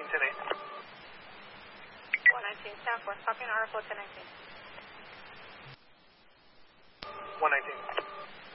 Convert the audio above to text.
10-8. 119, Southwest, copy on RFO 1019. 119.